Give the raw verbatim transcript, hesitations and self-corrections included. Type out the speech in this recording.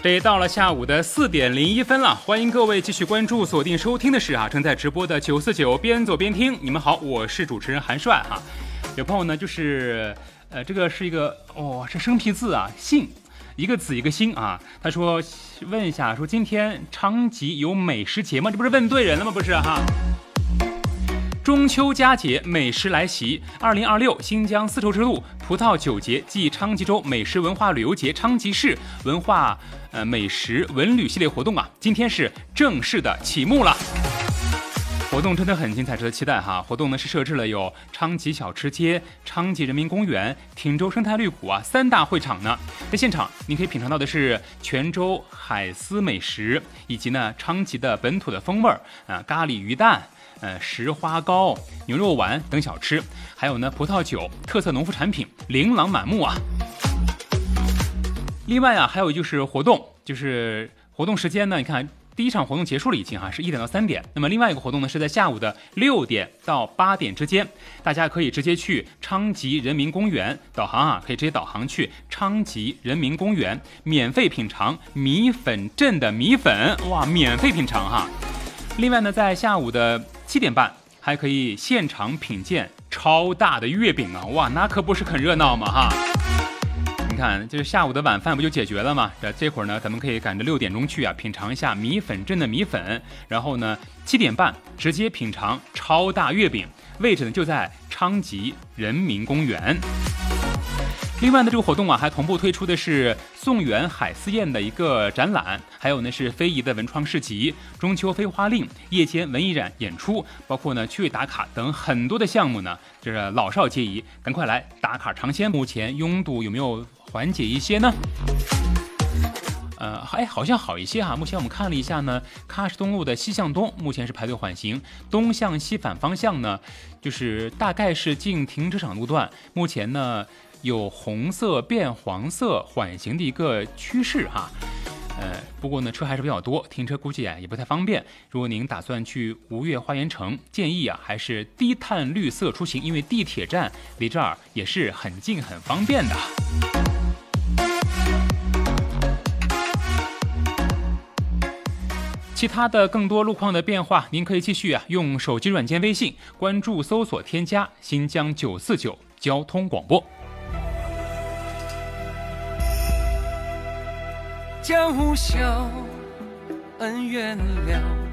这到了下午的四点零一分了，欢迎各位继续关注、锁定收听的是啊正在直播的九四九边走边听。你们好，我是主持人韩帅哈。有朋友呢，就是呃，这个是一个哦，是生僻字啊，姓一个子一个心啊。他说问一下，说今天昌吉有美食节吗？这不是问对人了吗？不是哈。中秋佳节，美食来袭。二零二六新疆丝绸之路葡萄酒节暨昌吉州美食文化旅游节昌吉市文化呃美食文旅系列活动啊，今天是正式的启幕了。活动真的很精彩，值得期待哈。活动呢是设置了有昌吉小吃街、昌吉人民公园、汀州生态绿谷啊三大会场呢。在现场，你可以品尝到的是泉州海丝美食，以及呢昌吉的本土的风味啊，咖喱鱼蛋。呃，石花糕、牛肉丸等小吃，还有呢葡萄酒、特色农副产品，琳琅满目啊。另外啊，还有就是活动，就是活动时间呢，你看第一场活动结束了已经哈、啊，是一点到三点。那么另外一个活动呢，是在下午的六点到八点之间，大家可以直接去昌吉人民公园导航啊，可以直接导航去昌吉人民公园，免费品尝米粉镇的米粉，哇，免费品尝哈。另外呢，在下午的七点半还可以现场品鉴超大的月饼啊！哇，那可不是很热闹嘛哈！你看，就是下午的晚饭不就解决了吗？这这会儿呢，咱们可以赶着六点钟去啊，品尝一下米粉镇的米粉，然后呢，七点半直接品尝超大月饼，位置呢就在昌吉人民公园。另外呢，这个活动啊，还同步推出的是宋元海丝宴的一个展览，还有呢是非遗的文创市集、中秋飞花令、夜间文艺展演出，包括呢趣味打卡等很多的项目呢，这是老少皆宜，赶快来打卡尝鲜。目前拥堵有没有缓解一些呢？呃，哎，好像好一些哈。目前我们看了一下呢，喀什东路的西向东目前是排队缓行，东向西反方向呢，就是大概是进停车场路段，目前呢有红色变黄色缓行的一个趋势哈。呃，不过呢车还是比较多，停车估计啊也不太方便。如果您打算去吴越花园城，建议啊还是低碳绿色出行，因为地铁站离这儿也是很近很方便的。其他的更多路况的变化，您可以继续啊用手机软件微信关注搜索添加新疆九四九交通广播。 江湖笑恩怨了，